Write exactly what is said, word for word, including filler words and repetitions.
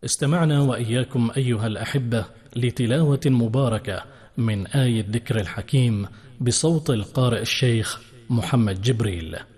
استمعنا وإياكم أيها الأحبة لتلاوة مباركة من آية الذكر الحكيم بصوت القارئ الشيخ محمد جبريل.